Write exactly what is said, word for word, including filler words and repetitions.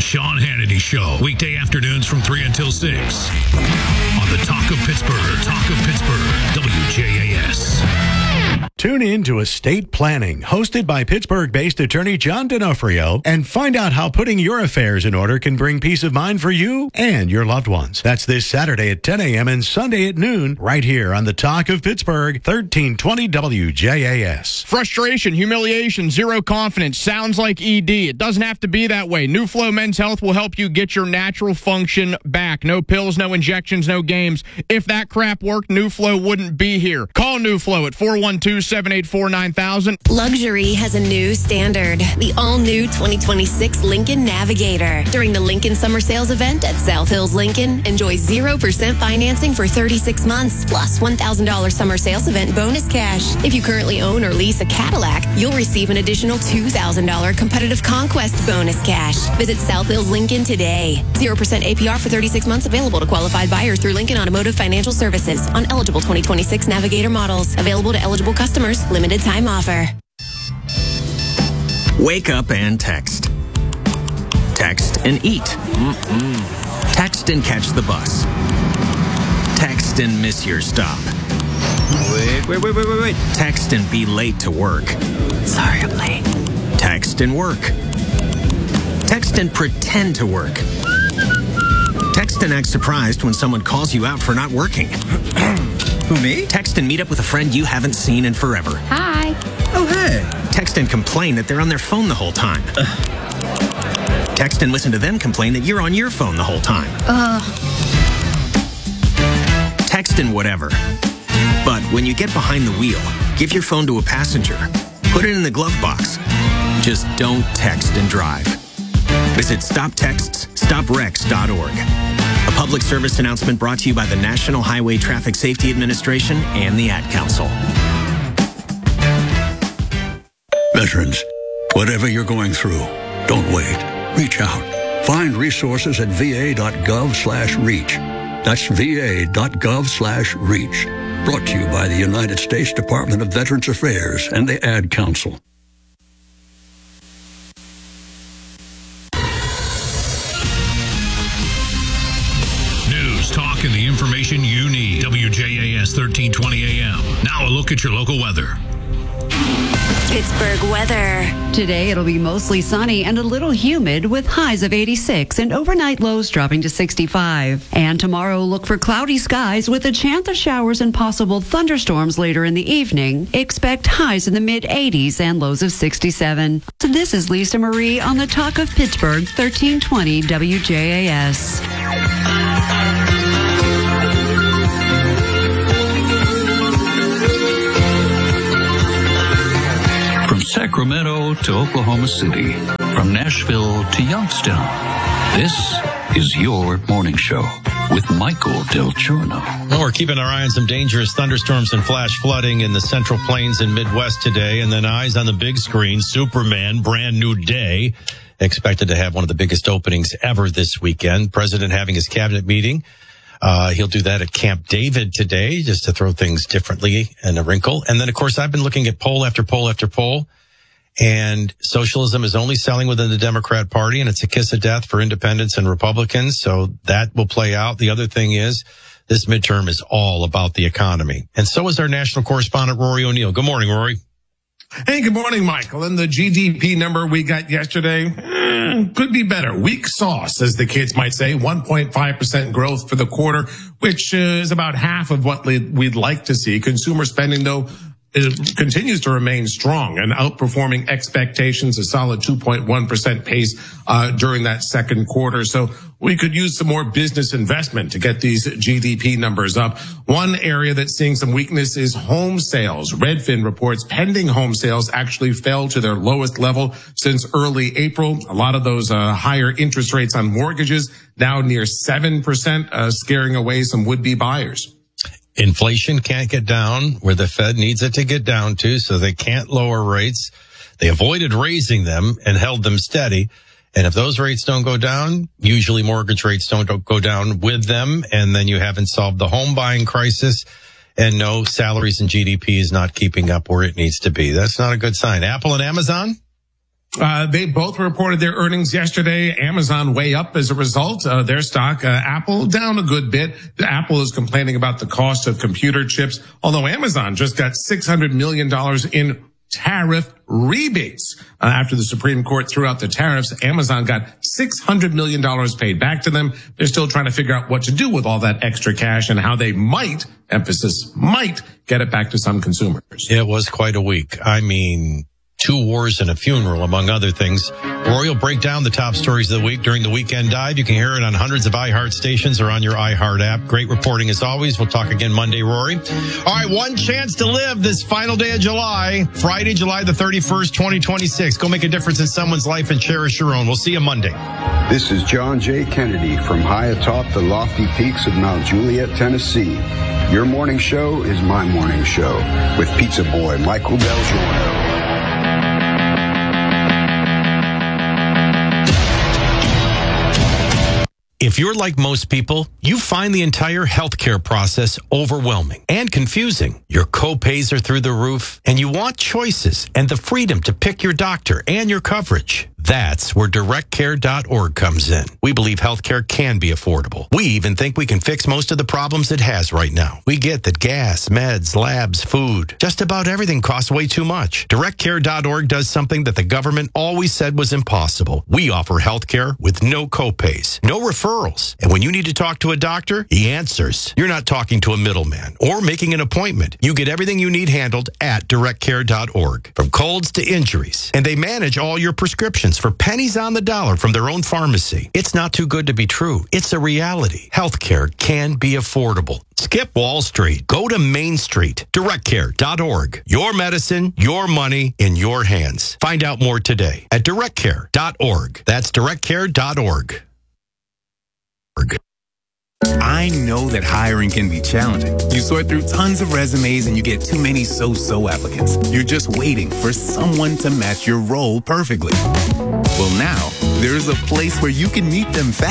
Sean Hannity Show, weekday afternoons from three until six. On the Talk of Pittsburgh, Talk of Pittsburgh, W J A S. Tune in to Estate Planning, hosted by Pittsburgh-based attorney John D'Onofrio, and find out how putting your affairs in order can bring peace of mind for you and your loved ones. That's this Saturday at ten a.m. and Sunday at noon, right here on the Talk of Pittsburgh, thirteen twenty W J A S. Frustration, humiliation, zero confidence. Sounds like E D. It doesn't have to be that way. New Flow Men's Health will help you get your natural function back. No pills, no injections, no games. If that crap worked, New Flow wouldn't be here. Call New Flow at four one two, seven eight four, nine thousand. Luxury has a new standard. The all-new twenty twenty-six Lincoln Navigator. During the Lincoln Summer Sales event at South Hills Lincoln, enjoy zero percent financing for thirty-six months, plus one thousand dollars summer sales event bonus cash. If you currently own or lease a Cadillac, you'll receive an additional two thousand dollars competitive conquest bonus cash. Visit South Hills Lincoln today. zero percent A P R for thirty-six months available to qualified buyers through Lincoln Automotive Financial Services on eligible twenty twenty-six Navigator models. Available to eligible customers. Limited time offer. Wake up and text. Text and eat. Mm-mm. Text and catch the bus. Text and miss your stop. Wait, wait, wait, wait, wait, wait. Text and be late to work. Sorry, I'm late. Text and work. Text and pretend to work. Text and act surprised when someone calls you out for not working. Who, me? Text and meet up with a friend you haven't seen in forever. Hi. Oh, hey. Text and complain that they're on their phone the whole time. Uh. Text and listen to them complain that you're on your phone the whole time. Uh. Text and whatever. But when you get behind the wheel, give your phone to a passenger. Put it in the glove box. Just don't text and drive. Visit stop texts stop wrecks dot org. A public service announcement brought to you by the National Highway Traffic Safety Administration and the Ad Council. Veterans, whatever you're going through, don't wait. Reach out. Find resources at va.gov slash reach. That's va.gov slash reach. Brought to you by the United States Department of Veterans Affairs and the Ad Council. News, talk, and the information you need. W J A S thirteen twenty A M. Now a look at your local weather. Pittsburgh weather. Today it'll be mostly sunny and a little humid with highs of eighty-six and overnight lows dropping to sixty-five. And tomorrow look for cloudy skies with a chance of showers and possible thunderstorms later in the evening. Expect highs in the mid eighties and lows of sixty-seven. So this is Lisa Marie on the Talk of Pittsburgh, thirteen twenty W J A S. From Sacramento to Oklahoma City, from Nashville to Youngstown, this is your morning show with Michael Del Giorno. Well, we're keeping our eye on some dangerous thunderstorms and flash flooding in the Central Plains and Midwest today, and then eyes on the big screen, Superman, brand new day, expected to have one of the biggest openings ever this weekend. President having his cabinet meeting. Uh, he'll do that at Camp David today, just to throw things differently and a wrinkle. And then, of course, I've been looking at poll after poll after poll, and socialism is only selling within the Democrat Party, and it's a kiss of death for independents and Republicans. So that will play out. The other thing is this midterm is all about the economy. And so is our national correspondent, Rory O'Neill. Good morning, Rory. Hey, good morning, Michael. And the G D P number we got yesterday eh, could be better. Weak sauce, as the kids might say. one point five percent growth for the quarter, which uh, is about half of what we'd like to see. Consumer spending, though, it continues to remain strong and outperforming expectations, a solid two point one percent pace uh, during that second quarter. So we could use some more business investment to get these G D P numbers up. One area that's seeing some weakness is home sales. Redfin reports pending home sales actually fell to their lowest level since early April. A lot of those uh, higher interest rates on mortgages now near seven percent, uh, scaring away some would-be buyers. Inflation can't get down where the Fed needs it to get down to, so they can't lower rates. They avoided raising them and held them steady. And if those rates don't go down, usually mortgage rates don't go down with them, and then you haven't solved the home buying crisis. And no, salaries and G D P is not keeping up where it needs to be. That's not a good sign. Apple and Amazon? Uh, they both reported their earnings yesterday. Amazon way up as a result. Uh, their stock, uh, Apple down a good bit. The Apple is complaining about the cost of computer chips, although Amazon just got six hundred million dollars in tariff rebates. Uh, after the Supreme Court threw out the tariffs, Amazon got six hundred million dollars paid back to them. They're still trying to figure out what to do with all that extra cash and how they might, emphasis might, get it back to some consumers. It was quite a week. I mean, two wars and a funeral, among other things. Rory will break down the top stories of the week during the Weekend Dive. You can hear it on hundreds of iHeart stations or on your iHeart app. Great reporting as always. We'll talk again Monday, Rory. All right, one chance to live this final day of July, Friday, July the thirty-first, twenty twenty-six. Go make a difference in someone's life and cherish your own. We'll see you Monday. This is John J. Kennedy from high atop the lofty peaks of Mount Juliet, Tennessee. Your morning show is my morning show with pizza boy Michael Del Giorno. If you're like most people, you find the entire healthcare process overwhelming and confusing. Your co-pays are through the roof, and you want choices and the freedom to pick your doctor and your coverage. That's where direct care dot org comes in. We believe healthcare can be affordable. We even think we can fix most of the problems it has right now. We get that gas, meds, labs, food, just about everything costs way too much. direct care dot org does something that the government always said was impossible. We offer healthcare with no copays, no referrals. And when you need to talk to a doctor, he answers. You're not talking to a middleman or making an appointment. You get everything you need handled at direct care dot org, from colds to injuries. And they manage all your prescriptions for pennies on the dollar from their own pharmacy. It's not too good to be true. It's a reality. Healthcare can be affordable. Skip Wall Street. Go to Main Street. direct care dot org. Your medicine, your money in your hands. Find out more today at direct care dot org. That's direct care dot org. I know that hiring can be challenging. You sort through tons of resumes and you get too many so-so applicants. You're just waiting for someone to match your role perfectly. Well, now, there's a place where you can meet them fast.